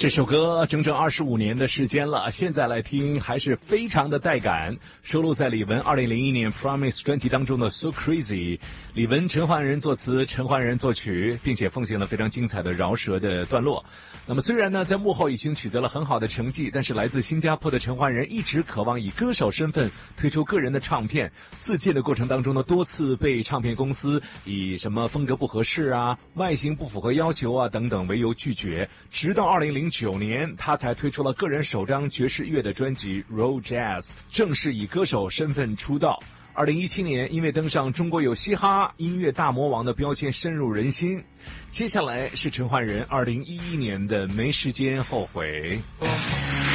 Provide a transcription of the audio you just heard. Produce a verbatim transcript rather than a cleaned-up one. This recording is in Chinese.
这首歌整整二十五年的时间了，现在来听还是非常的带感，收录在李玟二零零一年 Promise 专辑当中的 So Crazy。 李玟陈奂仁作词，陈奂仁作曲，并且奉献了非常精彩的饶舌的段落。那么虽然呢在幕后已经取得了很好的成绩，但是来自新加坡的陈奂仁一直渴望以歌手身份推出个人的唱片，自荐的过程当中呢多次被唱片公司以什么风格不合适啊、外形不符合要求啊等等为由拒绝，直到二零零九年他才推出了个人首张爵士乐的专辑 Raw Jazz， 正式以歌手身份出道。二零一七年因为登上中国有嘻哈音乐大魔王的标签深入人心。接下来是陈奂仁二零一一年的没时间后悔。